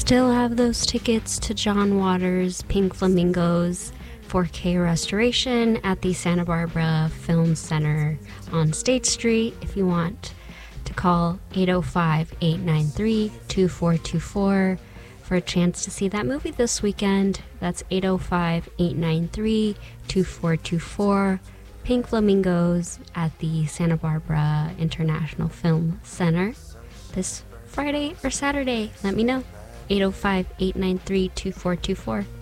still have those tickets to John Waters' Pink Flamingos 4K restoration at the Santa Barbara Film Center on State Street. If you want to call 805-893-2424 for a chance to see that movie this weekend. That's 805-893-2424. Pink Flamingos at the Santa Barbara International Film Center this Friday or Saturday. Let me know. 805-893-2424.